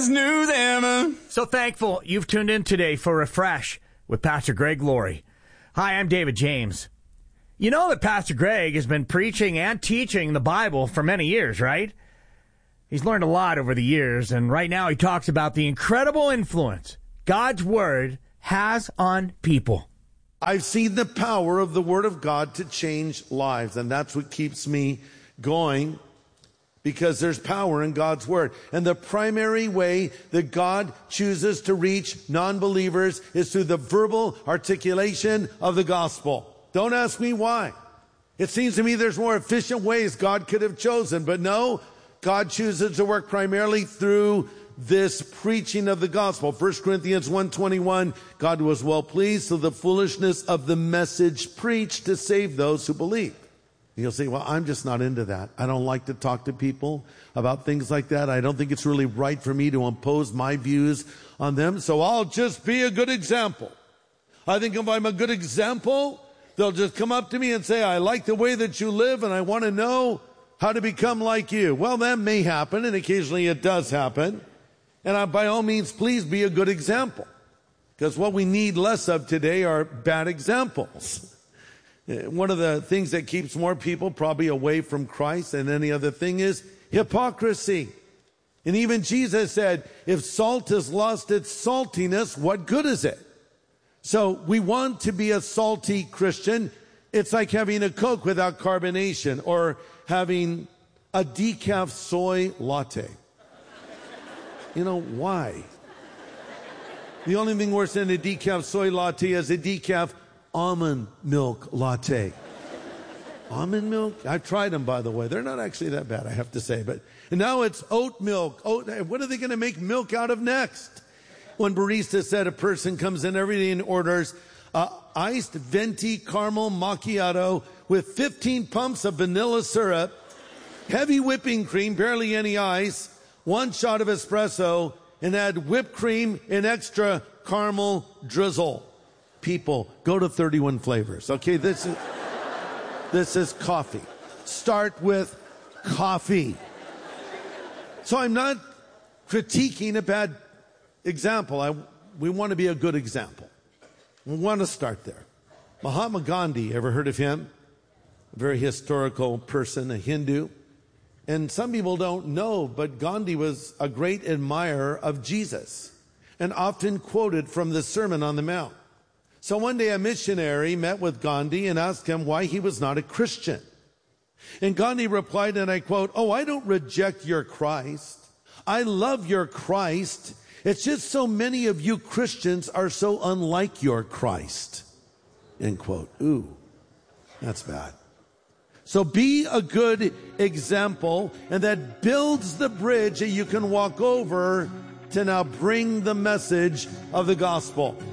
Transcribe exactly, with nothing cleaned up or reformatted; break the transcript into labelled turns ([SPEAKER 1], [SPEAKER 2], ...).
[SPEAKER 1] news ever.
[SPEAKER 2] So thankful you've tuned in today for Refresh with Pastor Greg Laurie. Hi, I'm David James. You know that Pastor Greg has been preaching and teaching the Bible for many years, right? He's learned a lot over the years, and right now he talks about the incredible influence God's Word has on people.
[SPEAKER 3] I've seen the power of the Word of God to change lives, and that's what keeps me going, because there's power in God's Word. And the primary way that God chooses to reach non-believers is through the verbal articulation of the gospel. Don't ask me why. It seems to me there's more efficient ways God could have chosen, but no, God chooses to work primarily through this preaching of the gospel. First Corinthians one twenty-one, God was well pleased through the foolishness of the message preached to save those who believe. You'll say, well, I'm just not into that. I don't like to talk to people about things like that. I don't think it's really right for me to impose my views on them, so I'll just be a good example. I think if I'm a good example, they'll just come up to me and say, I like the way that you live and I want to know how to become like you. Well, that may happen, and occasionally it does happen. And I, by all means, please be a good example. Because what we need less of today are bad examples. One of the things that keeps more people probably away from Christ than any other thing is hypocrisy. And even Jesus said, if salt has lost its saltiness, what good is it? So we want to be a salty Christian. It's like having a Coke without carbonation or having a decaf soy latte. You know, why? The only thing worse than a decaf soy latte is a decaf almond milk latte. Almond milk? I've tried them, by the way. They're not actually that bad, I have to say. But and now it's oat milk. Oat, what are they going to make milk out of next? One barista said a person comes in every day and orders uh, iced venti caramel macchiato with fifteen pumps of vanilla syrup, heavy whipping cream, barely any ice, one shot of espresso, and add whipped cream and extra caramel drizzle. People, go to thirty-one flavors. Okay, this is, this is coffee. Start with coffee. So I'm not critiquing a bad example. I, we want to be a good example. We want to start there. Mahatma Gandhi, ever heard of him? A very historical person, a Hindu. And some people don't know, but Gandhi was a great admirer of Jesus and often quoted from the Sermon on the Mount. So one day a missionary met with Gandhi and asked him why he was not a Christian. And Gandhi replied, and I quote, oh, I don't reject your Christ. I love your Christ. It's just so many of you Christians are so unlike your Christ. End quote. Ooh, that's bad. So be a good example, and that builds the bridge that you can walk over to now bring the message of the gospel.